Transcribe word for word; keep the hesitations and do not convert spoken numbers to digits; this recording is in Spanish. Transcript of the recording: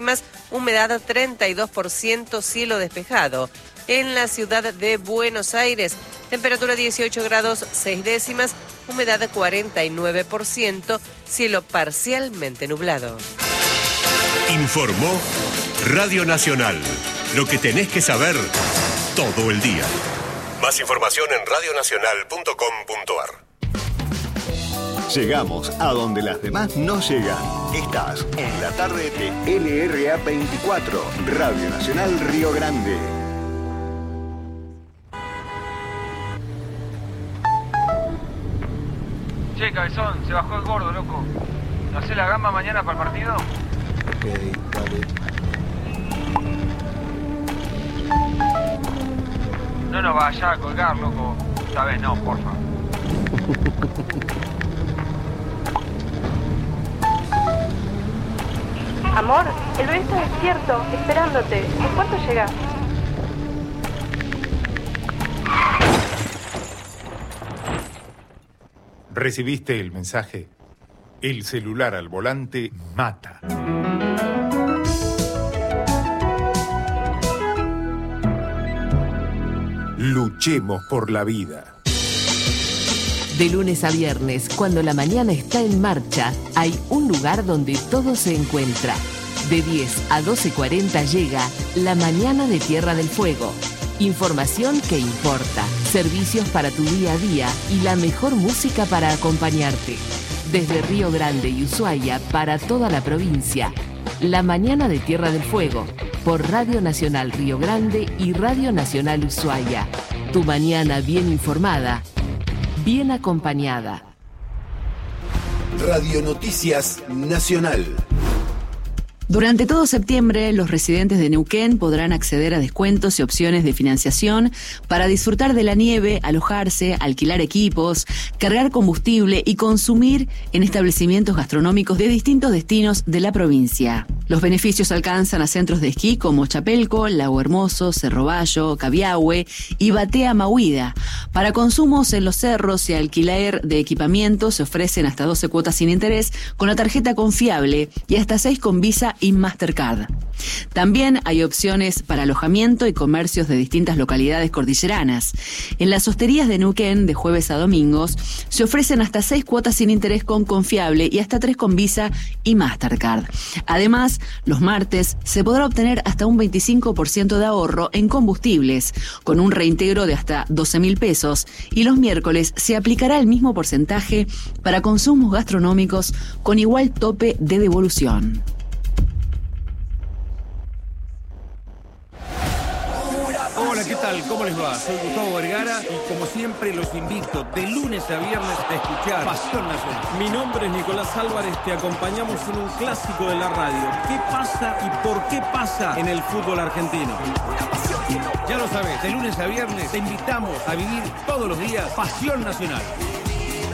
humedad treinta y dos por ciento, cielo despejado. En la ciudad de Buenos Aires, temperatura dieciocho grados seis décimas, humedad cuarenta y nueve por ciento, cielo parcialmente nublado. Informó Radio Nacional. Lo que tenés que saber todo el día. Más información en radio nacional punto com punto a r. Llegamos a donde las demás no llegan. Estás en la tarde de L R A veinticuatro, Radio Nacional Río Grande. Che, cabezón, se bajó el gordo, loco. ¿No hacés la gamba mañana para el partido? Ok, dale. No nos vaya a colgar, loco. Esta vez no, porfa. Amor, el bebé está despierto, esperándote. ¿En cuánto llegás? ¿Recibiste el mensaje? El celular al volante mata. Luchemos por la vida. De lunes a viernes, cuando la mañana está en marcha, hay un lugar donde todo se encuentra. De diez a doce cuarenta llega La Mañana de Tierra del Fuego. Información que importa, servicios para tu día a día y la mejor música para acompañarte. Desde Río Grande y Ushuaia para toda la provincia. La Mañana de Tierra del Fuego, por Radio Nacional Río Grande y Radio Nacional Ushuaia. Tu mañana bien informada, bien acompañada. Radio Noticias Nacional. Durante todo septiembre, los residentes de Neuquén podrán acceder a descuentos y opciones de financiación para disfrutar de la nieve, alojarse, alquilar equipos, cargar combustible y consumir en establecimientos gastronómicos de distintos destinos de la provincia. Los beneficios alcanzan a centros de esquí como Chapelco, Lago Hermoso, Cerro Bayo, Cabiahue y Batea Mahuida. Para consumos en los cerros y alquiler de equipamiento se ofrecen hasta doce cuotas sin interés con la tarjeta confiable y hasta seis con Visa y Mastercard. También hay opciones para alojamiento y comercios de distintas localidades cordilleranas. En las hosterías de Neuquén, de jueves a domingos, se ofrecen hasta seis cuotas sin interés con confiable y hasta tres con Visa y Mastercard. Además, los martes se podrá obtener hasta un veinticinco por ciento de ahorro en combustibles, con un reintegro de hasta doce mil pesos, y los miércoles se aplicará el mismo porcentaje para consumos gastronómicos con igual tope de devolución. Hola, ¿qué tal? ¿Cómo les va? Soy Gustavo Vergara y como siempre los invito de lunes a viernes a escuchar Pasión Nacional. Mi nombre es Nicolás Álvarez, te acompañamos en un clásico de la radio. ¿Qué pasa y por qué pasa en el fútbol argentino? Ya lo sabes, de lunes a viernes te invitamos a vivir todos los días Pasión Nacional.